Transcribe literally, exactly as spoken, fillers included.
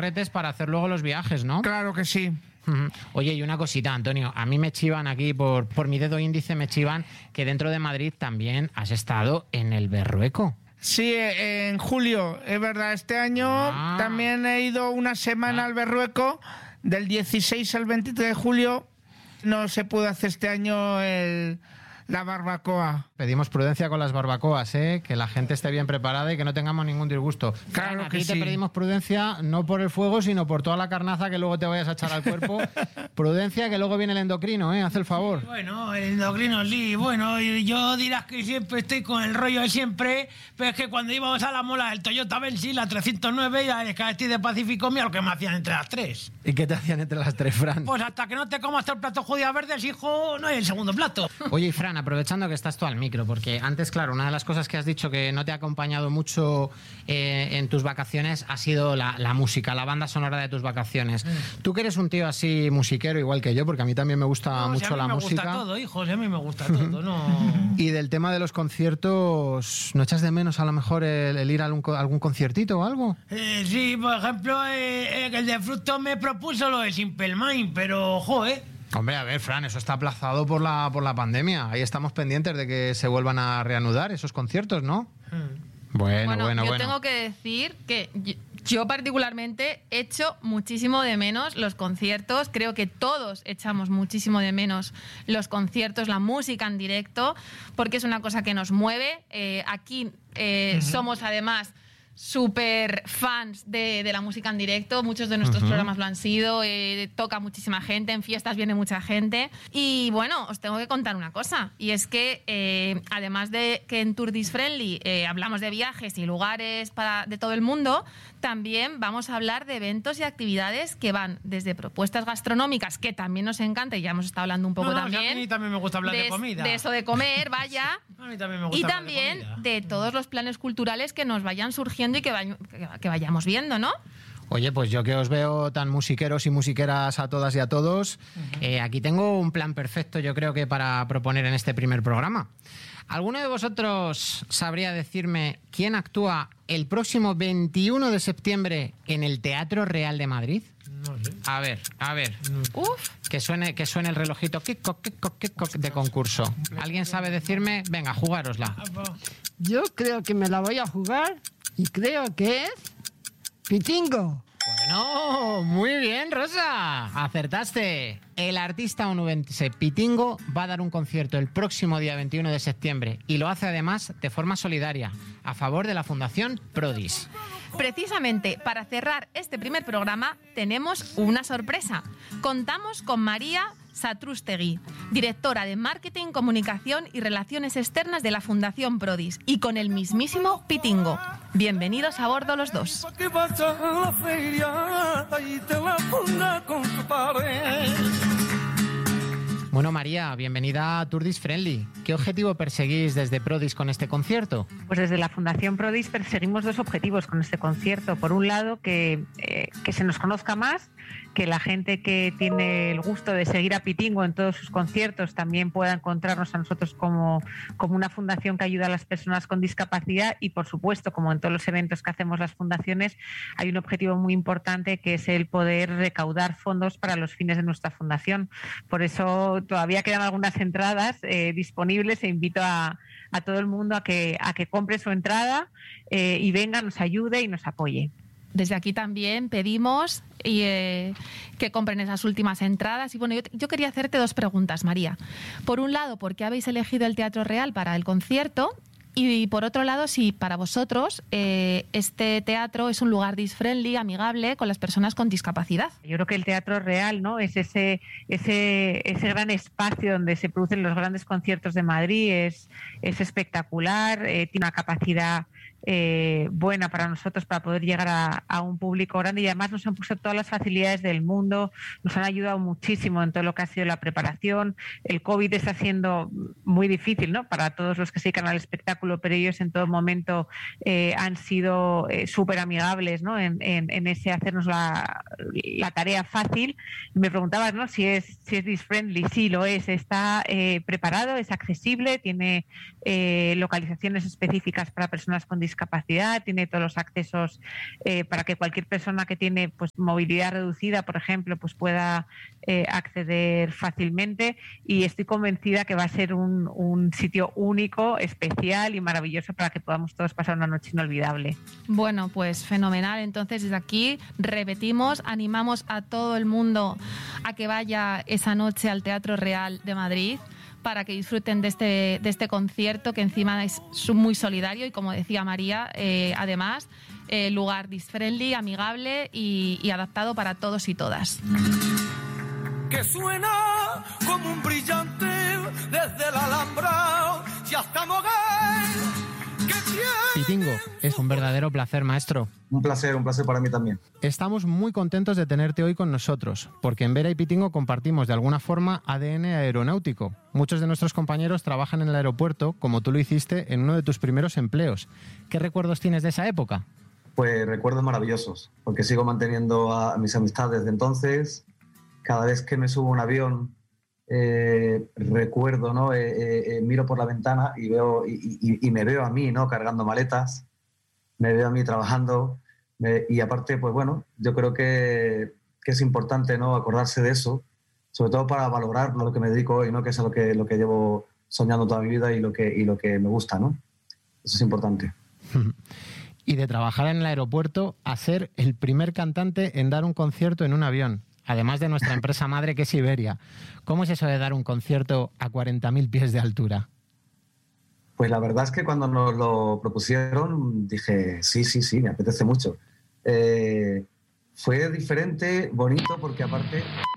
ahorretes para hacer luego los viajes, ¿no? Claro que sí. Oye, y una cosita, Antonio, a mí me chivan aquí, por, por mi dedo índice me chivan que dentro de Madrid también has estado en el Berrueco. Sí, en julio, es verdad, este año ah. también he ido una semana ah. al Berrueco, del dieciséis al veintitrés de julio, no se pudo hacer este año el... la barbacoa. Pedimos prudencia con las barbacoas, ¿eh? Que la gente esté bien preparada y que no tengamos ningún disgusto. Claro Fran, que aquí sí. te pedimos prudencia no por el fuego, sino por toda la carnaza que luego te vayas a echar al cuerpo. Prudencia, que luego viene el endocrino, ¿eh? Haz el favor. Sí, bueno, el endocrino sí. Bueno, y yo dirás que siempre estoy con el rollo de siempre, pero es que cuando íbamos a la mola del Toyota Benzi, la trescientos nueve y la Escaleti de Pacífico, mira lo que me hacían entre las tres. ¿Y qué te hacían entre las tres, Fran? Pues hasta que no te comas el plato judías verdes, hijo, no hay el segundo plato. Oye, y Fran, aprovechando que estás tú al micro, porque antes, claro, una de las cosas que has dicho que no te ha acompañado mucho eh, en tus vacaciones ha sido la, la música, la banda sonora de tus vacaciones. Mm. Tú que eres un tío así musiquero igual que yo, porque a mí también me gusta no, mucho si a mí la me música. gusta todo, hijo, si a mí me gusta todo, no... Y del tema de los conciertos, ¿no echas de menos a lo mejor el, el ir a algún, algún conciertito o algo? Eh, sí, por ejemplo, eh, el de Fruto me propuso lo de Simple Mind, pero, ojo, ¿eh? Hombre, a ver, Fran, eso está aplazado por la por la pandemia. Ahí estamos pendientes de que se vuelvan a reanudar esos conciertos, ¿no? Mm. Bueno, bueno, bueno, yo bueno. tengo que decir que yo, yo particularmente echo muchísimo de menos los conciertos. Creo que todos echamos muchísimo de menos los conciertos, la música en directo, porque es una cosa que nos mueve. Eh, aquí eh, uh-huh. somos además súper fans de, de la música en directo, muchos de nuestros uh-huh. programas lo han sido, eh, toca muchísima gente, en fiestas viene mucha gente y bueno, os tengo que contar una cosa y es que eh, además de que en Tourdis Friendly eh, hablamos de viajes y lugares para, de todo el mundo, también vamos a hablar de eventos y actividades que van desde propuestas gastronómicas, que también nos encanta y ya hemos estado hablando un poco no, no, también. O sea, a mí también me gusta hablar de, de comida. De eso de comer, vaya. A mí también me gusta y hablar también de, comida. de todos los planes culturales que nos vayan surgiendo y que, vay- que vayamos viendo, ¿no? Oye, pues yo que os veo tan musiqueros y musiqueras a todas y a todos, uh-huh. eh, aquí tengo un plan perfecto, yo creo que para proponer en este primer programa. ¿Alguno de vosotros sabría decirme quién actúa el próximo veintiuno de septiembre en el Teatro Real de Madrid? No sé. A ver, a ver. Uf. Que suene, que suene el relojito kiko, kiko, kiko de concurso. ¿Alguien sabe decirme? Venga, jugárosla. Yo creo que me la voy a jugar y creo que es Pitingo. Bueno, muy bien, Rosa. Acertaste. El artista onubense Pitingo va a dar un concierto el próximo día veintiuno de septiembre y lo hace además de forma solidaria, a favor de la Fundación Prodis. Precisamente para cerrar este primer programa tenemos una sorpresa. Contamos con María Satrústegui, directora de Marketing, Comunicación y Relaciones Externas de la Fundación Prodis, y con el mismísimo Pitingo. Bienvenidos a bordo los dos. Bueno, María, bienvenida a Tourdis Friendly. ¿Qué objetivo perseguís desde Prodis con este concierto? Pues desde la Fundación Prodis perseguimos dos objetivos con este concierto. Por un lado, que, eh, que se nos conozca más, que la gente que tiene el gusto de seguir a Pitingo en todos sus conciertos también pueda encontrarnos a nosotros como, como una fundación que ayuda a las personas con discapacidad y, por supuesto, como en todos los eventos que hacemos las fundaciones, hay un objetivo muy importante que es el poder recaudar fondos para los fines de nuestra fundación. Por eso todavía quedan algunas entradas eh, disponibles e invito a, a todo el mundo a que, a que compre su entrada eh, y venga, nos ayude y nos apoye. Desde aquí también pedimos y, eh, que compren esas últimas entradas. Y bueno, yo, yo quería hacerte dos preguntas, María. Por un lado, ¿por qué habéis elegido el Teatro Real para el concierto? Y por otro lado, si para vosotros eh, este teatro es un lugar disfriendly, amigable con las personas con discapacidad. Yo creo que el Teatro Real, ¿no?, es ese, ese, ese gran espacio donde se producen los grandes conciertos de Madrid, es, es espectacular, eh, tiene una capacidad eh, buena para nosotros para poder llegar a, a un público grande y además nos han puesto todas las facilidades del mundo, nos han ayudado muchísimo en todo lo que ha sido la preparación. El COVID está siendo muy difícil, ¿no?, para todos los que se dedican al espectáculo, pero ellos en todo momento eh, han sido eh, súper amigables, ¿no?, en, en, en ese hacernos la, la tarea fácil. Me preguntabas, ¿no?, si es si es disfriendly. Sí, lo es, está eh, preparado, es accesible, tiene eh, localizaciones específicas para personas con discapacidad discapacidad, tiene todos los accesos eh, para que cualquier persona que tiene pues movilidad reducida, por ejemplo, pues pueda eh, acceder fácilmente, y estoy convencida que va a ser un, un sitio único, especial y maravilloso para que podamos todos pasar una noche inolvidable. Bueno, pues fenomenal. Entonces, desde aquí repetimos, animamos a todo el mundo a que vaya esa noche al Teatro Real de Madrid para que disfruten de este, de este concierto, que encima es muy solidario y, como decía María, eh, además, eh, lugar disfriendly, amigable y, y adaptado para todos y todas. Que suena como un brillante desde la Alhambra, ya estamos gay. Pitingo, es un verdadero placer, maestro. Un placer, un placer para mí también. Estamos muy contentos de tenerte hoy con nosotros, porque en Vera y Pitingo compartimos de alguna forma A D N aeronáutico. Muchos de nuestros compañeros trabajan en el aeropuerto, como tú lo hiciste en uno de tus primeros empleos. ¿Qué recuerdos tienes de esa época? Pues recuerdos maravillosos, porque sigo manteniendo a mis amistades desde entonces. Cada vez que me subo a un avión, Eh, recuerdo, ¿no? Eh, eh, miro por la ventana y veo y, y, y me veo a mí, ¿no? Cargando maletas, me veo a mí trabajando, me, y aparte, pues bueno, yo creo que, que es importante, ¿no? Acordarse de eso, sobre todo para valorar, ¿no? Lo que me dedico hoy, ¿no? Que es lo que, lo que llevo soñando toda mi vida y lo que, y lo que me gusta, ¿no? Eso es importante. Y de trabajar en el aeropuerto a ser el primer cantante en dar un concierto en un avión, además de nuestra empresa madre, que es Iberia. ¿Cómo es eso de dar un concierto a cuarenta mil pies de altura? Pues la verdad es que cuando nos lo propusieron dije, sí, sí, sí, me apetece mucho. Eh, fue diferente, bonito, porque aparte